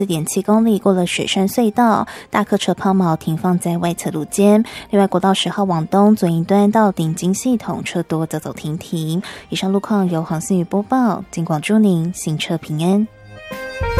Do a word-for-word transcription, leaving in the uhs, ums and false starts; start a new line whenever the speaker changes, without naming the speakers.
四点七公里过了雪山隧道，大客车抛锚停放在外侧路肩。另外，国道十号往东左营端到顶金系统车多走走停停。以上路况由黄信宇播报，金广祝您行车平安。